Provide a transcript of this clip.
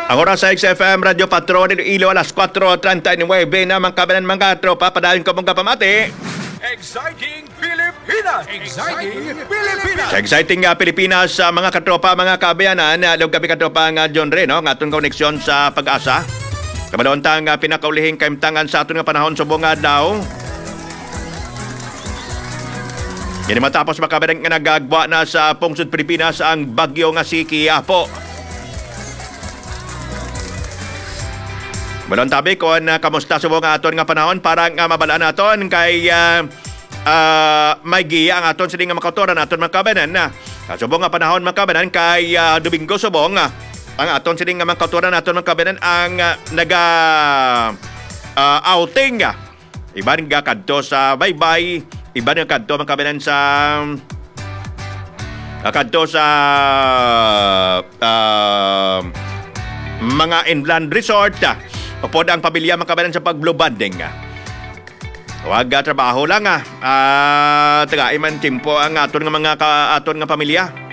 Ang oras sa XFM Radio Patron Ilo alas 4:39 na mga kabanan mga tropa padayon ko mong kapamati. Exciting Pilipinas! Exciting Pilipinas! Sa exciting Pilipinas mga katropa mga kabayanan, log kami katropa nga John Reno nga atong koneksyon sa pag-asa. Kabalontang pinakaulihing kaimtangan sa aton nga panahon subong adlaw. Yan matapos makabayan nga nagagwa na sa pungsod Pilipinas ang bagyo nga si Quiapo. Balon tabi ko kamusta subong aton nga panahon para nga mabalaan naton kay may giya ang aton sining nga makautoran aton mga kabanan na subong nga panahon mga kabanan kay Domingo subong ang aton sining nga makautoran aton mga kabanan ang naga outing iban nga kadto sa baybay, iban nga kadto mga kabanan sa kadto sa mga inland resort. Upod ang pamilya makabanan sa pag-blue banding. Huwag trabaho lang. Taga iman timpo ang aton nga mga aton nga pamilya.